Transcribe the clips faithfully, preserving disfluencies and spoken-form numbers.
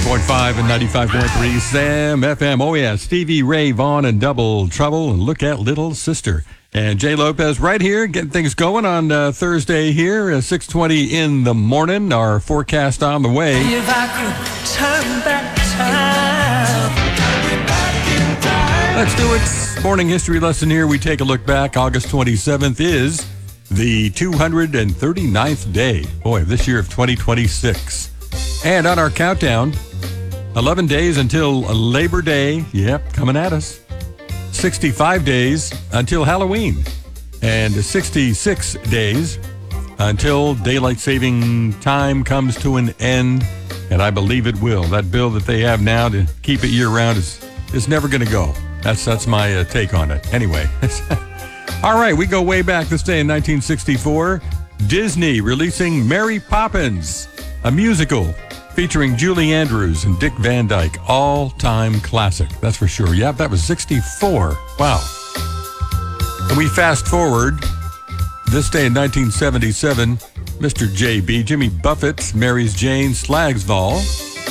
point five and ninety-five point three Sam F M. Oh, yeah. Stevie Ray Vaughan and Double Trouble. And look at Little Sister. And Jay Lopez right here, getting things going on uh, Thursday here, uh, six twenty in the morning. Our forecast on the way. If I could turn back time. Let's do it. Morning history lesson here. We take a look back. August twenty-seventh is the two hundred thirty-ninth day, boy, this year of twenty twenty-six. And on our countdown, eleven days until Labor Day. Yep, coming at us. sixty-five days until Halloween. And sixty-six days until daylight saving time comes to an end. And I believe it will. That bill that they have now to keep it year-round is, is never going to go. That's, that's my uh, take on it. Anyway. All right, we go way back this day in nineteen sixty-four. Disney releasing Mary Poppins, a musical featuring Julie Andrews and Dick Van Dyke. All-time classic, that's for sure. Yep, that was sixty-four. Wow. And we fast forward. This day in nineteen seventy-seven, Mister J B, Jimmy Buffett, marries Jane Slagsvold.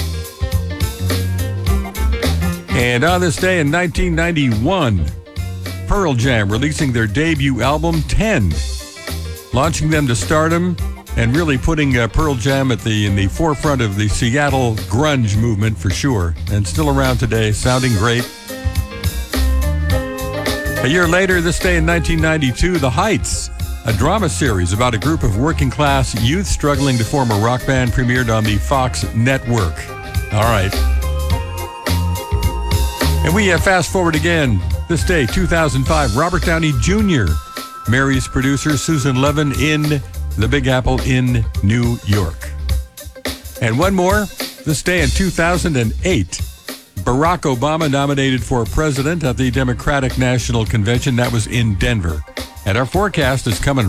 And on this day in nineteen ninety-one, Pearl Jam releasing their debut album, ten, launching them to stardom and really putting uh, Pearl Jam at the in the forefront of the Seattle grunge movement for sure, and still around today, sounding great. A year later, this day in nineteen ninety-two, The Heights, a drama series about a group of working-class youth struggling to form a rock band, premiered on the Fox network. All right. And we uh, fast forward again. This day, two thousand five, Robert Downey Junior marries producer Susan Levin in the Big Apple in New York. And one more, this day in two thousand eight, Barack Obama nominated for president at the Democratic National Convention. That was in Denver. And our forecast is coming